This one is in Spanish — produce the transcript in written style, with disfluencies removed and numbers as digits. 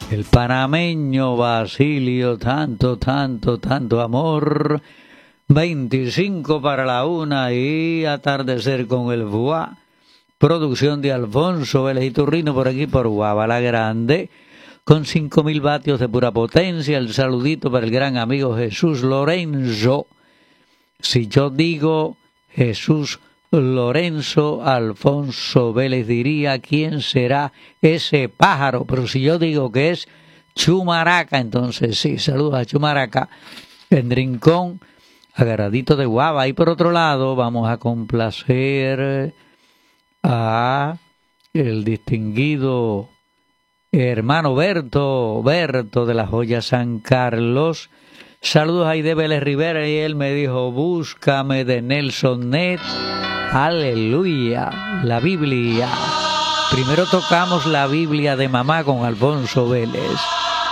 El panameño Basilio, tanto amor. 25 para la 1 y atardecer con el Bois. Producción de Alfonso Vélez Iturrino por aquí por Guabala Grande. Con 5.000 vatios de pura potencia. El saludito para el gran amigo Jesús Lorenzo. Si yo digo Jesús Lorenzo, Alfonso Vélez diría quién será ese pájaro, pero si yo digo que es Chumaraca, entonces sí, saludos a Chumaraca en Rincón, agarradito de Guava. Y por otro lado vamos a complacer a el distinguido hermano Berto de la Joya San Carlos. Saludos a Aide Vélez Rivera y él me dijo búscame de Nelson Net. Aleluya, la Biblia. Primero tocamos la Biblia de mamá con Alfonso Vélez.